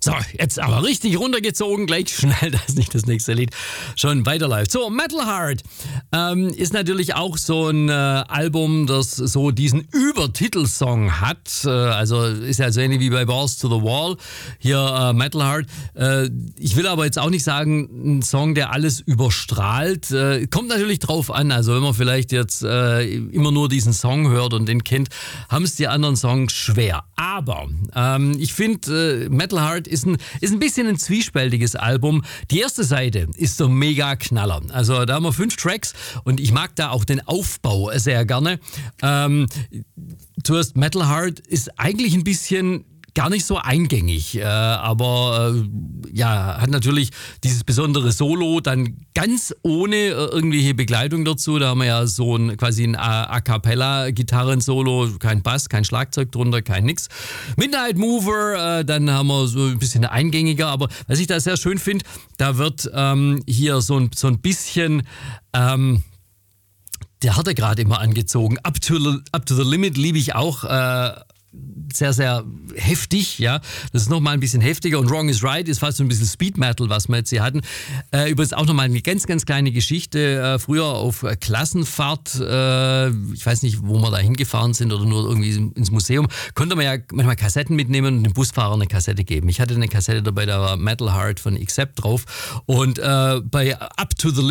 So, jetzt aber richtig runtergezogen, gleich schnell, dass nicht das nächste Lied schon weiterläuft. So, Metal Heart ist natürlich auch so ein Album, das so diesen Übertitelsong hat. Also ist ja so ähnlich wie bei Balls to the Wall. Hier Metal Heart. Ich will aber jetzt auch nicht sagen, ein Song, der alles überstrahlt. Kommt natürlich drauf an. Also wenn man vielleicht jetzt immer nur diesen Song hört und den kennt, haben es die anderen Songs schwer. Aber ich finde, Metal Heart ist ein bisschen ein zwiespältiges Album. Die erste Seite ist so mega Knaller. Also da haben wir 5 Tracks und ich mag da auch den Aufbau sehr gerne. Zuerst Metal Heart ist eigentlich ein bisschen gar nicht so eingängig, aber hat natürlich dieses besondere Solo, dann ganz ohne irgendwelche Begleitung dazu. Da haben wir ja so quasi ein A-Cappella-Gitarren-Solo, kein Bass, kein Schlagzeug drunter, kein nix. Midnight Mover, dann haben wir so ein bisschen eingängiger, aber was ich da sehr schön finde, da wird hier so ein bisschen der hat er gerade immer angezogen. Up to the Limit liebe ich auch sehr, sehr heftig, ja. Das ist nochmal ein bisschen heftiger und Wrong is Right ist fast so ein bisschen Speed Metal, was wir jetzt hier hatten. Übrigens auch nochmal eine ganz, ganz kleine Geschichte. Früher auf Klassenfahrt, ich weiß nicht, wo wir da hingefahren sind oder nur irgendwie ins Museum, konnte man ja manchmal Kassetten mitnehmen und dem Busfahrer eine Kassette geben. Ich hatte eine Kassette dabei, da war Metal Heart von Accept drauf und bei Up to the